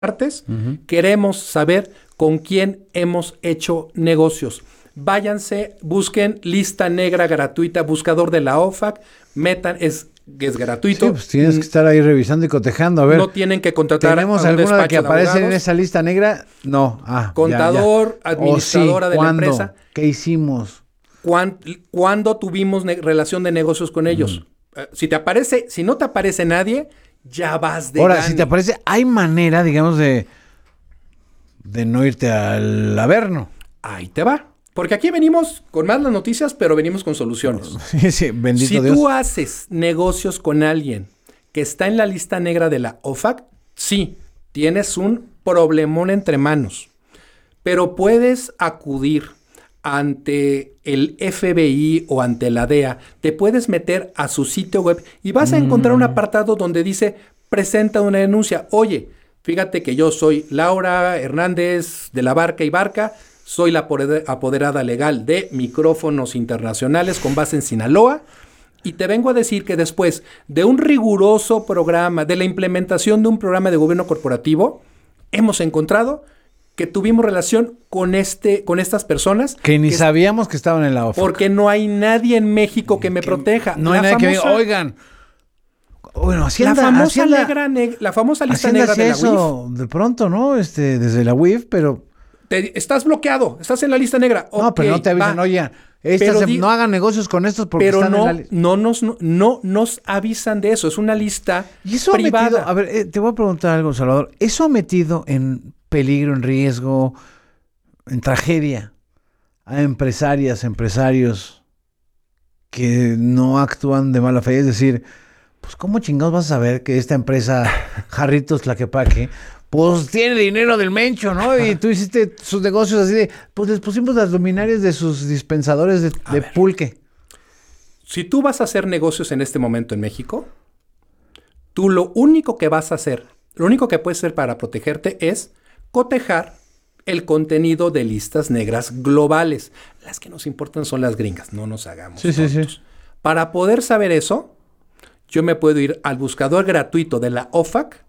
partes, queremos saber con quién hemos hecho negocios. Váyanse, busquen lista negra gratuita, buscador de la OFAC, metan, es gratuito. Sí, pues tienes que estar ahí revisando y cotejando. A ver, no tienen que contratar ¿tenemos a un alguna despacho que de aparece en abogados. esa lista negra? No. Contador, administradora de la ¿cuándo? empresa. ¿Qué hicimos? ¿Cuándo tuvimos relación de negocios con ellos? Si no te aparece nadie, ya vas de Ahora, gane. si te aparece, hay manera, digamos, de no irte al Averno. Ahí te va. Porque aquí venimos con más las noticias, pero venimos con soluciones. Sí, bendito Si Dios. tú haces negocios con alguien que está en la lista negra de la OFAC, sí, tienes un problemón entre manos. Pero puedes acudir ante el FBI o ante la DEA, te puedes meter a su sitio web y vas a encontrar un apartado donde dice, presenta una denuncia. Oye, fíjate que yo soy Laura Hernández de la Barca y Barca, soy la apoderada legal de Micrófonos Internacionales con base en Sinaloa, y te vengo a decir que después de un riguroso programa, de la implementación de un programa de gobierno corporativo, hemos encontrado que tuvimos relación con estas personas. Que ni sabíamos que estaban en la OFAC. Porque no hay nadie en México que me proteja. No hay nadie que diga, oigan. Bueno, Hacienda, la famosa lista Hacienda negra de la eso, UIF. de pronto, ¿no? Desde la UIF, pero... Estás bloqueado, estás en la lista negra. No, okay, pero no te avisan, oye, no hagan negocios con estos porque están en la lista. No nos avisan de eso, es una lista ¿Y eso privada. Ha metido, a ver, te voy a preguntar algo, Salvador. ¿Eso ha metido en peligro, en riesgo, en tragedia a empresarios que no actúan de mala fe? Es decir, pues ¿cómo chingados vas a saber que esta empresa Jarritos Tlaquepaque pues tiene dinero del Mencho, ¿no? Y tú hiciste sus negocios así de, pues les pusimos las luminarias de sus dispensadores de pulque. Si tú vas a hacer negocios en este momento en México, tú lo único que vas a hacer, lo único que puedes hacer para protegerte es cotejar el contenido de listas negras globales. Las que nos importan son las gringas, no nos hagamos tontos. Sí. Para poder saber eso, yo me puedo ir al buscador gratuito de la OFAC,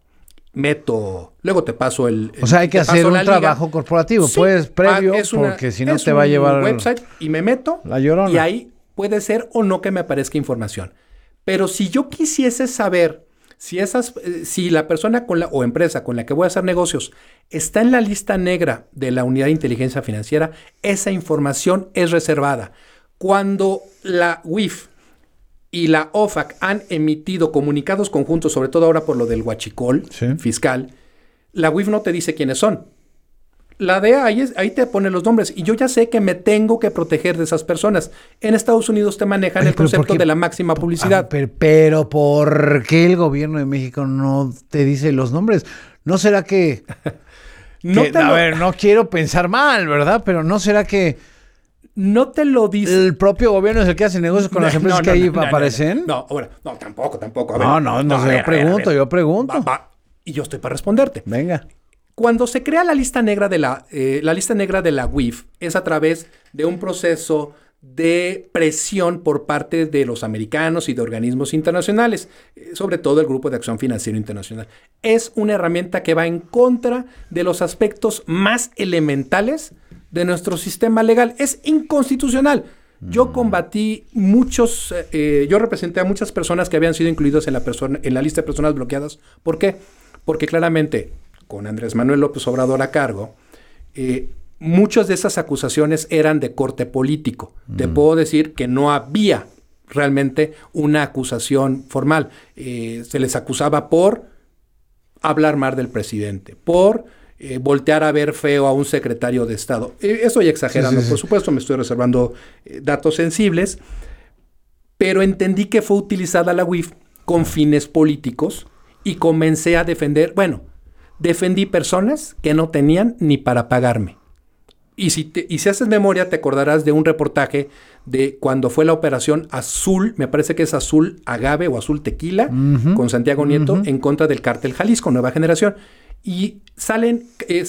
luego te paso o sea, hay que hacer un trabajo corporativo, sí, pues, previo, porque si no te va a llevar un website y me meto la llorona. Y ahí puede ser o no que me aparezca información. Pero si yo quisiese saber si la persona o empresa con la que voy a hacer negocios está en la lista negra de la Unidad de Inteligencia Financiera, esa información es reservada. Cuando la UIF y la OFAC han emitido comunicados conjuntos, sobre todo ahora por lo del huachicol fiscal, la UIF no te dice quiénes son. La DEA ahí te pone los nombres y yo ya sé que me tengo que proteger de esas personas. En Estados Unidos te manejan el concepto de la máxima publicidad. Pero ¿por qué el gobierno de México no te dice los nombres? ¿No será que... no quiero pensar mal, ¿verdad? Pero ¿no será que... No te lo dice. ¿El propio gobierno es el que hace negocios con las empresas que ahí aparecen? No, tampoco. A ver, yo pregunto. Y yo estoy para responderte. Venga. Cuando se crea la lista negra de la lista negra de la UIF, es a través de un proceso de presión por parte de los americanos y de organismos internacionales, sobre todo el Grupo de Acción Financiera Internacional. Es una herramienta que va en contra de los aspectos más elementales de nuestro sistema legal. Es inconstitucional. Yo combatí yo representé a muchas personas que habían sido incluidas en la lista de personas bloqueadas. ¿Por qué? Porque claramente, con Andrés Manuel López Obrador a cargo, muchas de esas acusaciones eran de corte político. Te puedo decir que no había realmente una acusación formal. Se les acusaba por hablar mal del presidente, por voltear a ver feo a un secretario de Estado. Estoy exagerando, por supuesto, me estoy reservando datos sensibles, pero entendí que fue utilizada la UIF con fines políticos y comencé a defendí personas que no tenían ni para pagarme. Y si haces memoria, te acordarás de un reportaje de cuando fue la operación Azul, me parece que es Azul Agave o Azul Tequila, con Santiago Nieto, en contra del Cártel Jalisco, Nueva Generación. Y sale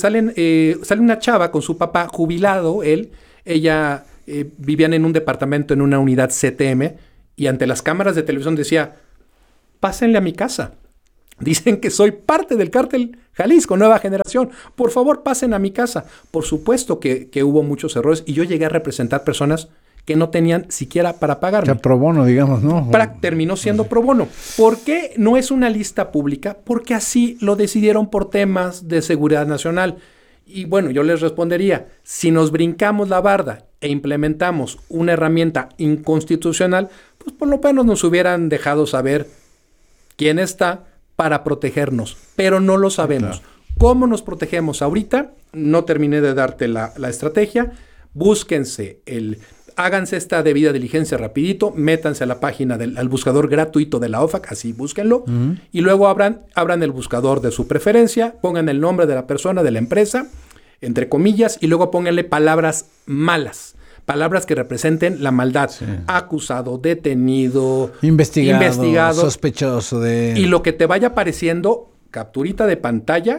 una chava con su papá jubilado, ella vivían en un departamento en una unidad CTM, y ante las cámaras de televisión decía, pásenle a mi casa. Dicen que soy parte del cártel Jalisco, Nueva Generación. Por favor, pasen a mi casa. Por supuesto que hubo muchos errores y yo llegué a representar personas que no tenían siquiera para pagarme. O sea, pro bono, digamos, ¿no? Terminó siendo pro bono. ¿Por qué no es una lista pública? Porque así lo decidieron por temas de seguridad nacional. Y bueno, yo les respondería, si nos brincamos la barda e implementamos una herramienta inconstitucional, pues por lo menos nos hubieran dejado saber quién está para protegernos, pero no lo sabemos. Claro. ¿Cómo nos protegemos ahorita? No terminé de darte la estrategia. Búsquense háganse esta debida diligencia rapidito, métanse a la página al buscador gratuito de la OFAC, así búsquenlo, y luego abran el buscador de su preferencia, pongan el nombre de la persona, de la empresa, entre comillas, y luego pónganle palabras malas, palabras que representen la maldad. Sí. Acusado, detenido, investigado, sospechoso de... Y lo que te vaya apareciendo, capturita de pantalla,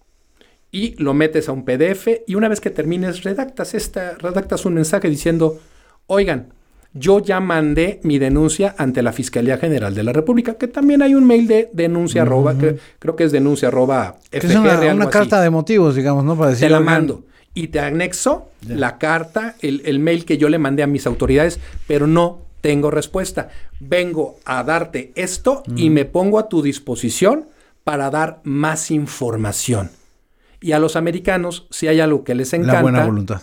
y lo metes a un PDF, y una vez que termines, redactas un mensaje diciendo: oigan, yo ya mandé mi denuncia ante la Fiscalía General de la República, que también hay un mail de denuncia arroba, creo que es denuncia arroba FGR, que es una carta de motivos, digamos, ¿no? Para decir, te la mando y te anexo la carta, el mail que yo le mandé a mis autoridades, pero no tengo respuesta. Vengo a darte esto y me pongo a tu disposición para dar más información. Y a los americanos, si hay algo que les encanta... La buena voluntad.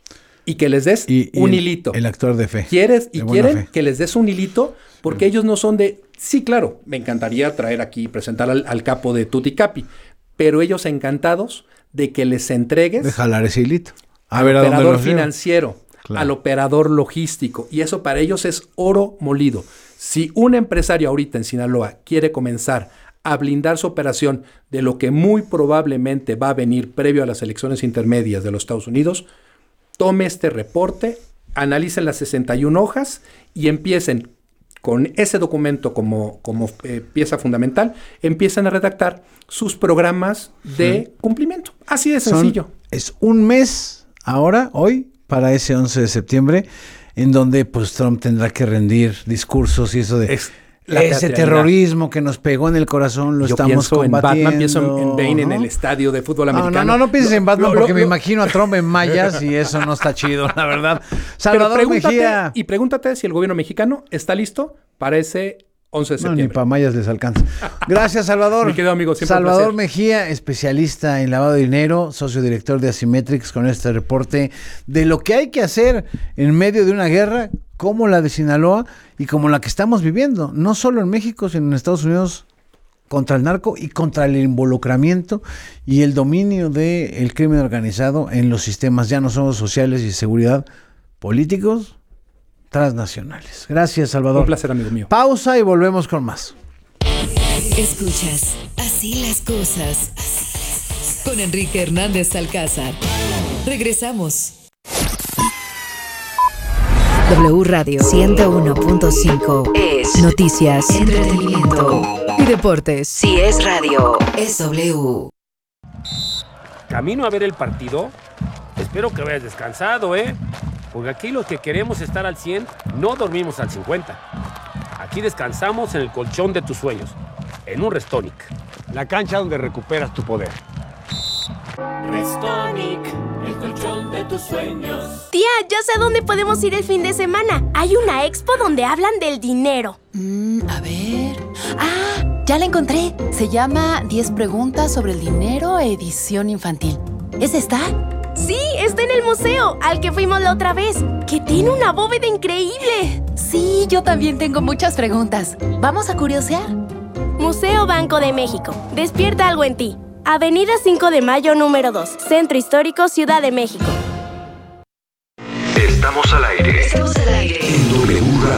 Y que les des un hilito. El actor de fe. Quieren que les des un hilito, porque ellos no son de... Sí, claro, me encantaría traer aquí, presentar al capo de Tutti Capi, pero ellos encantados de que les entregues... De jalar ese hilito. Al operador financiero, claro, al operador logístico, y eso para ellos es oro molido. Si un empresario ahorita en Sinaloa quiere comenzar a blindar su operación de lo que muy probablemente va a venir previo a las elecciones intermedias de los Estados Unidos, tome este reporte, analicen las 61 hojas y empiecen con ese documento como pieza fundamental, empiezan a redactar sus programas de cumplimiento. Así de sencillo. Es un mes ahora, hoy, para ese 11 de septiembre, en donde pues Trump tendrá que rendir discursos y eso de... Ese terrorismo que nos pegó en el corazón lo estamos combatiendo. En Batman, pienso en Bane en el estadio de fútbol americano. No pienses en Batman porque me imagino a Trump en mallas y eso no está chido, la verdad. Salvador Mejía. Y pregúntate si el gobierno mexicano está listo para ese 11 de septiembre. Ni para mallas les alcanza. Gracias, Salvador. Mi querido amigo, siempre Salvador Mejía, especialista en lavado de dinero, socio director de Asymmetrics, con este reporte de lo que hay que hacer en medio de una guerra como la de Sinaloa y como la que estamos viviendo, no solo en México, sino en Estados Unidos, contra el narco y contra el involucramiento y el dominio del crimen organizado en los sistemas, ya no solo sociales y seguridad, políticos, transnacionales. Gracias, Salvador. Un placer, amigo mío. Pausa y volvemos con más. Escuchas Así las cosas con Enrique Hernández Alcázar. Regresamos. W Radio 101.5 es noticias, entretenimiento y deportes. Si es radio, es W. Camino a ver el partido. Espero que vayas descansado, porque aquí los que queremos estar al 100 no dormimos al 50. Aquí descansamos en el colchón de tus sueños, en un Restonic. La cancha donde recuperas tu poder. Restonic, el colchón de tus sueños. Tía, ya sé a dónde podemos ir el fin de semana. Hay una expo donde hablan del dinero. A ver... ¡Ah! Ya la encontré. Se llama 10 preguntas sobre el dinero, edición infantil. ¿Es esta? Sí, está en el museo, al que fuimos la otra vez, que tiene una bóveda increíble. Sí, yo también tengo muchas preguntas. ¿Vamos a curiosear? Museo Banco de México. Despierta algo en ti. Avenida 5 de Mayo, número 2. Centro Histórico, Ciudad de México. Estamos al aire. Estamos al aire. En W Radio.